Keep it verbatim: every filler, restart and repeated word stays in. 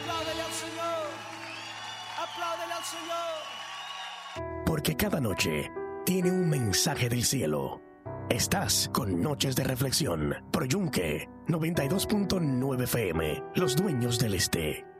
Apláudele al Señor. Apláudele al Señor. Porque cada noche tiene un mensaje del cielo. Estás con Noches de Reflexión por Yunque noventa y dos punto nueve F M, Los Dueños del Este.